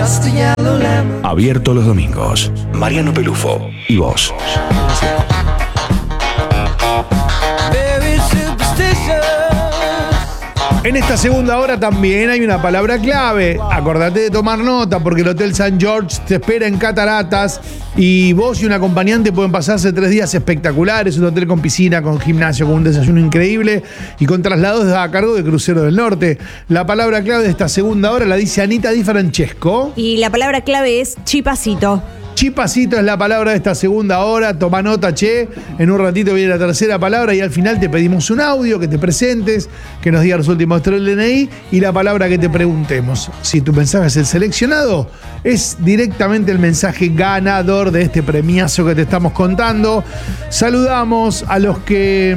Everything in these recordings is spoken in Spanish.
Abierto los domingos. Mariano Pelufo y vos. En esta segunda hora también hay una palabra clave. Acordate de tomar nota porque el Hotel St. George te espera en Cataratas y vos y un acompañante pueden pasarse 3 días espectaculares. Un hotel con piscina, con gimnasio, con un desayuno increíble y con traslados a cargo de Crucero del Norte. La palabra clave de esta segunda hora la dice Anita Di Francesco. Y la palabra clave es chipacito. Chipacito es la palabra de esta segunda hora. Toma nota, che. En un ratito viene la tercera palabra y al final te pedimos un audio, que te presentes, que nos digas los últimos 3 DNI y la palabra que te preguntemos. Si tu mensaje es el seleccionado, es directamente el mensaje ganador de este premiazo que te estamos contando. Saludamos a los que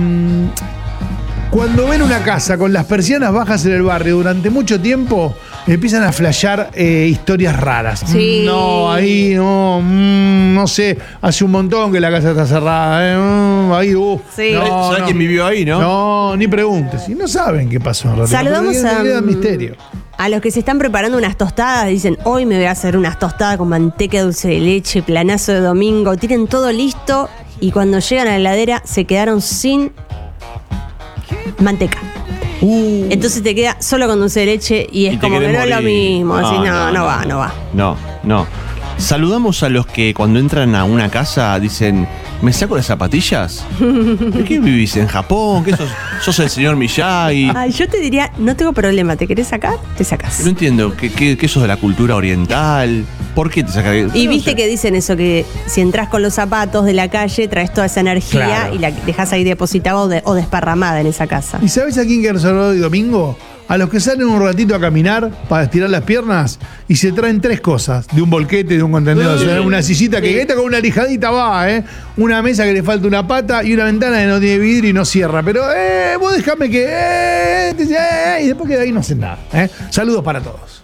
cuando ven una casa con las persianas bajas en el barrio durante mucho tiempo empiezan a flashear historias raras. Sí. No, ahí no sé, hace un montón que la casa está cerrada. Ahí, Sí. no, ¿Sabes quién vivió ahí, no? No, ni preguntes. Y no saben qué pasó en realidad. Saludamos Queda misterio. a los que se están preparando unas tostadas. Dicen, hoy me voy a hacer unas tostadas con manteca, dulce de leche, planazo de domingo. Tienen todo listo y cuando llegan a la heladera se quedaron sin manteca. Entonces te queda solo con dulce de leche y es Y te como que querés no es lo morir. mismo. Así, no va. No. Saludamos a los que cuando entran a una casa dicen, ¿me saco las zapatillas? ¿De qué vivís? ¿En Japón? ¿Qué sos el señor Miyagi? Ay, yo te diría, no tengo problema, ¿te querés sacar? Te sacas. No entiendo, ¿qué sos de la cultura oriental? ¿Por qué te sacas? Y viste que dicen eso, que si entras con los zapatos de la calle, traes toda esa energía Claro. y la dejas ahí depositada o desparramada en esa casa. ¿Y sabés a quién quiere saludar hoy domingo? A los que salen un ratito a caminar para estirar las piernas y se traen 3 cosas: de un volquete, de un contenedor, o sea, una sillita que esta con una lijadita va, una mesa que le falta una pata y una ventana que no tiene vidrio y no cierra. Pero vos dejame que y después queda ahí no hacen nada. Saludos para todos.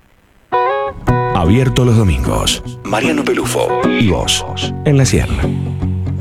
Abierto los domingos. Mariano Pelufo y vos en la Sierra.